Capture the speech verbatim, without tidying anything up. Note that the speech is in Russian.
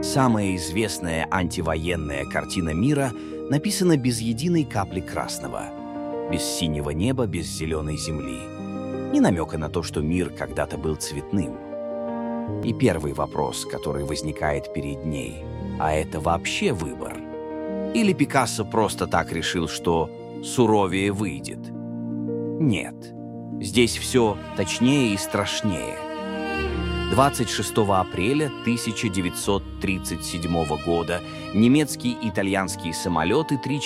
Самая известная антивоенная картина мира написана без единой капли красного, без синего неба, без зеленой земли, ни намека на то, что мир когда-то был цветным. И первый вопрос, который возникает перед ней: а это вообще выбор? Или Пикассо просто так решил, что суровее выйдет? Нет, здесь все точнее и страшнее. двадцать шестого апреля тысяча девятьсот тридцать седьмого года немецкие и итальянские самолеты три